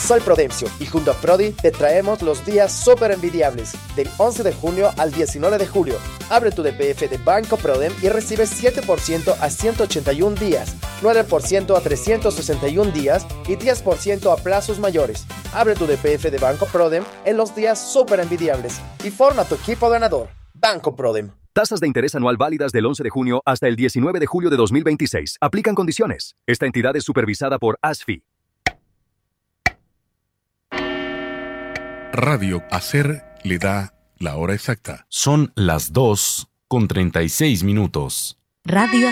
Soy Prudencio y junto a Prodi te traemos los días súper envidiables del 11 de junio al 19 de julio. Abre tu DPF de Banco Prodem y recibe 7% a 181 días, 9% a 361 días y 10% a plazos mayores. Abre tu DPF de Banco Prodem en los días súper envidiables y forma tu equipo ganador. Banco Prodem. Tasas de interés anual válidas del 11 de junio hasta el 19 de julio de 2026. Aplican condiciones. Esta entidad es supervisada por ASFI. Radio Hacer le da la hora exacta. Son las 2:36. Radio